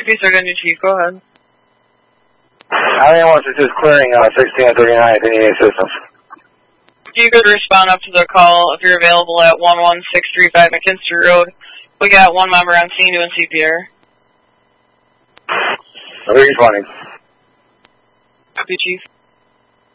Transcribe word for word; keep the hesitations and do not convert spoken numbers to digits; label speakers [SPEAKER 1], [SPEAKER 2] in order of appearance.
[SPEAKER 1] P Sergeant Chief, go ahead.
[SPEAKER 2] I want to just clearing uh, sixteen thirty-nine if you need assistance.
[SPEAKER 1] You could respond up to the call if you're available at one one six three five McKinster Road. We got one member on scene doing C P R.
[SPEAKER 2] three twenty.
[SPEAKER 1] Copy, Chief.